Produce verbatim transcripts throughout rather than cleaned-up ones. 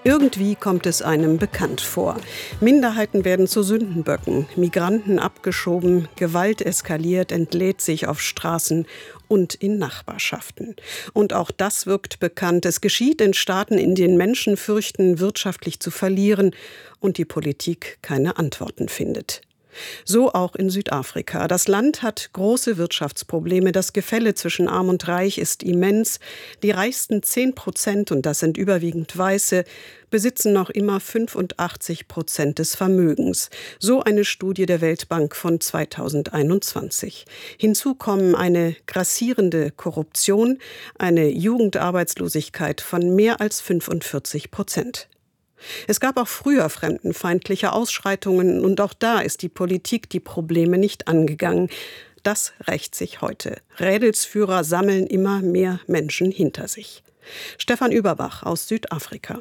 Irgendwie kommt es einem bekannt vor. Minderheiten werden zu Sündenböcken, Migranten abgeschoben, Gewalt eskaliert, entlädt sich auf Straßen und in Nachbarschaften. Und auch das wirkt bekannt. Es geschieht in Staaten, in denen Menschen fürchten, wirtschaftlich zu verlieren und die Politik keine Antworten findet. So auch in Südafrika. Das Land hat große Wirtschaftsprobleme. Das Gefälle zwischen Arm und Reich ist immens. Die reichsten zehn Prozent, und das sind überwiegend Weiße, besitzen noch immer fünfundachtzig Prozent des Vermögens. So eine Studie der Weltbank von zweitausendeinundzwanzig. Hinzu kommen eine grassierende Korruption, eine Jugendarbeitslosigkeit von mehr als fünfundvierzig Prozent. Es gab auch früher fremdenfeindliche Ausschreitungen und auch da ist die Politik die Probleme nicht angegangen. Das rächt sich heute. Rädelsführer sammeln immer mehr Menschen hinter sich. Stefan Überbach aus Südafrika.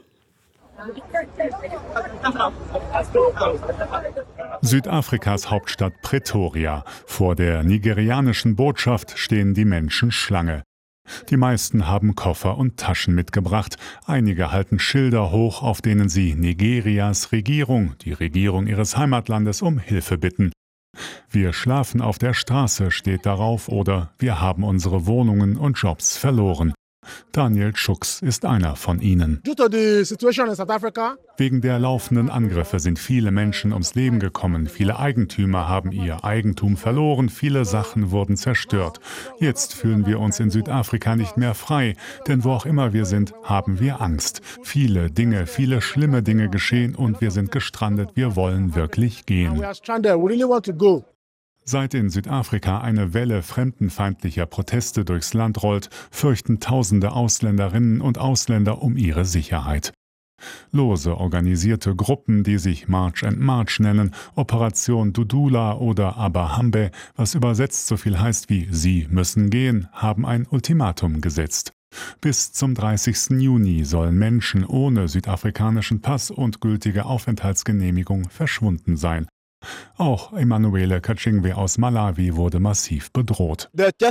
Südafrikas Hauptstadt Pretoria. Vor der nigerianischen Botschaft stehen die Menschen Schlange. Die meisten haben Koffer und Taschen mitgebracht. Einige halten Schilder hoch, auf denen sie Nigerias Regierung, die Regierung ihres Heimatlandes, um Hilfe bitten. Wir schlafen auf der Straße, steht darauf, oder wir haben unsere Wohnungen und Jobs verloren. Daniel Schucks ist einer von ihnen. Wegen der laufenden Angriffe sind viele Menschen ums Leben gekommen. Viele Eigentümer haben ihr Eigentum verloren. Viele Sachen wurden zerstört. Jetzt fühlen wir uns in Südafrika nicht mehr frei. Denn wo auch immer wir sind, haben wir Angst. Viele Dinge, viele schlimme Dinge geschehen und wir sind gestrandet. Wir wollen wirklich gehen. Seit in Südafrika eine Welle fremdenfeindlicher Proteste durchs Land rollt, fürchten tausende Ausländerinnen und Ausländer um ihre Sicherheit. Lose organisierte Gruppen, die sich March and March nennen, Operation Dudula oder Abahambe, was übersetzt so viel heißt wie Sie müssen gehen, haben ein Ultimatum gesetzt. Bis zum dreißigsten Juni sollen Menschen ohne südafrikanischen Pass und gültige Aufenthaltsgenehmigung verschwunden sein. Auch Emanuele Kachingwe aus Malawi wurde massiv bedroht.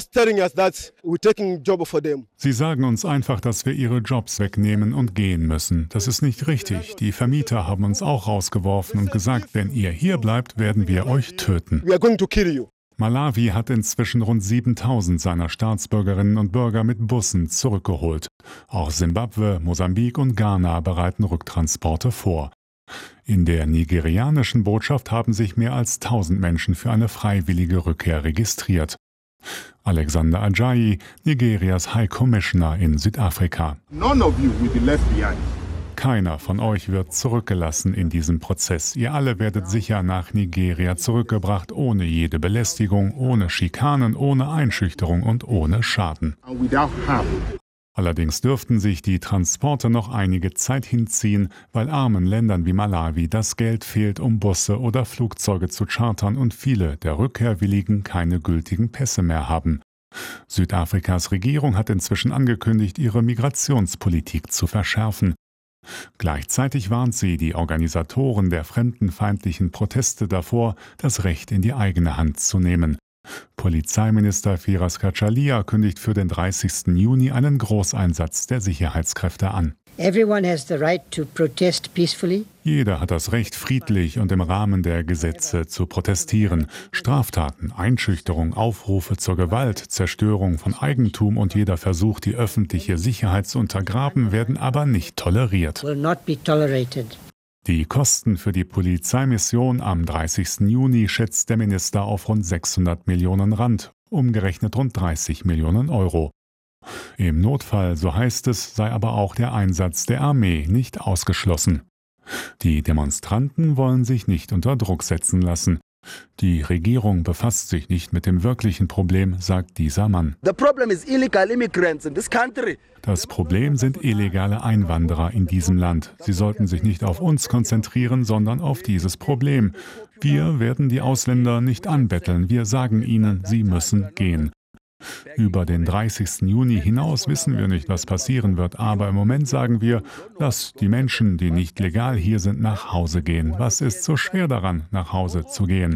Sie sagen uns einfach, dass wir ihre Jobs wegnehmen und gehen müssen. Das ist nicht richtig. Die Vermieter haben uns auch rausgeworfen und gesagt, wenn ihr hier bleibt, werden wir euch töten. Malawi hat inzwischen rund siebentausend seiner Staatsbürgerinnen und Bürger mit Bussen zurückgeholt. Auch Simbabwe, Mosambik und Ghana bereiten Rücktransporte vor. In der nigerianischen Botschaft haben sich mehr als tausend Menschen für eine freiwillige Rückkehr registriert. Alexander Ajayi, Nigerias High Commissioner in Südafrika. Keiner von euch wird zurückgelassen in diesem Prozess. Ihr alle werdet sicher nach Nigeria zurückgebracht, ohne jede Belästigung, ohne Schikanen, ohne Einschüchterung und ohne Schaden. Allerdings dürften sich die Transporte noch einige Zeit hinziehen, weil armen Ländern wie Malawi das Geld fehlt, um Busse oder Flugzeuge zu chartern und viele der Rückkehrwilligen keine gültigen Pässe mehr haben. Südafrikas Regierung hat inzwischen angekündigt, ihre Migrationspolitik zu verschärfen. Gleichzeitig warnt sie die Organisatoren der fremdenfeindlichen Proteste davor, das Recht in die eigene Hand zu nehmen. Polizeiminister Firas Kachalia kündigt für den dreißigsten Juni einen Großeinsatz der Sicherheitskräfte an. Everyone has the right to protest peacefully. Jeder hat das Recht, friedlich und im Rahmen der Gesetze zu protestieren. Straftaten, Einschüchterung, Aufrufe zur Gewalt, Zerstörung von Eigentum und jeder Versuch, die öffentliche Sicherheit zu untergraben, werden aber nicht toleriert. Will not be tolerated. Die Kosten für die Polizeimission am dreißigsten Juni schätzt der Minister auf rund sechshundert Millionen Rand, umgerechnet rund dreißig Millionen Euro. Im Notfall, so heißt es, sei aber auch der Einsatz der Armee nicht ausgeschlossen. Die Demonstranten wollen sich nicht unter Druck setzen lassen. Die Regierung befasst sich nicht mit dem wirklichen Problem, sagt dieser Mann. Das Problem sind illegale Einwanderer in diesem Land. Sie sollten sich nicht auf uns konzentrieren, sondern auf dieses Problem. Wir werden die Ausländer nicht anbetteln. Wir sagen ihnen, sie müssen gehen. Über den dreißigsten Juni hinaus wissen wir nicht, was passieren wird, aber im Moment sagen wir, lass die Menschen, die nicht legal hier sind, nach Hause gehen. Was ist so schwer daran, nach Hause zu gehen?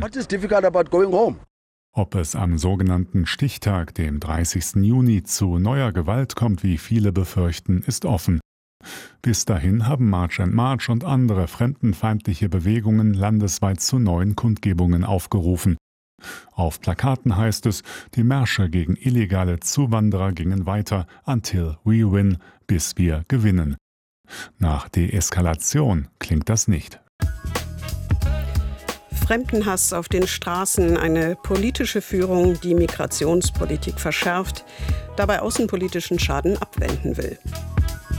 Ob es am sogenannten Stichtag, dem dreißigsten Juni, zu neuer Gewalt kommt, wie viele befürchten, ist offen. Bis dahin haben March and March und andere fremdenfeindliche Bewegungen landesweit zu neuen Kundgebungen aufgerufen. Auf Plakaten heißt es, die Märsche gegen illegale Zuwanderer gingen weiter, until we win, bis wir gewinnen. Nach Deeskalation klingt das nicht. Fremdenhass auf den Straßen, eine politische Führung, die Migrationspolitik verschärft, dabei außenpolitischen Schaden abwenden will.